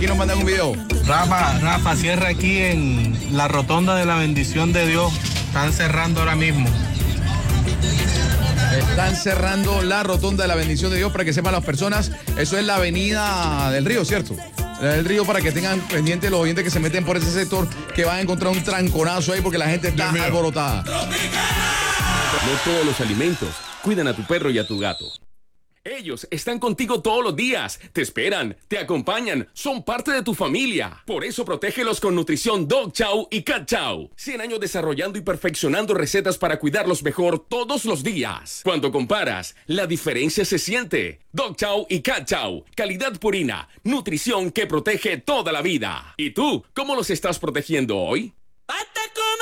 aquí nos mandan un video. Rafa, cierra aquí en la rotonda de la bendición de Dios. Están cerrando ahora mismo. Están cerrando la rotonda de la bendición de Dios para que sepan las personas. Eso es la avenida del Río, ¿cierto? La del Río, para que tengan pendientes los oyentes que se meten por ese sector, que van a encontrar un tranconazo ahí porque la gente está alborotada. No todos los alimentos cuidan a tu perro y a tu gato. Ellos están contigo todos los días, te esperan, te acompañan, son parte de tu familia. Por eso protégelos con nutrición Dog Chow y Cat Chow. 100 años desarrollando y perfeccionando recetas para cuidarlos mejor todos los días. Cuando comparas, la diferencia se siente. Dog Chow y Cat Chow, calidad purina, nutrición que protege toda la vida. ¿Y tú, cómo los estás protegiendo hoy?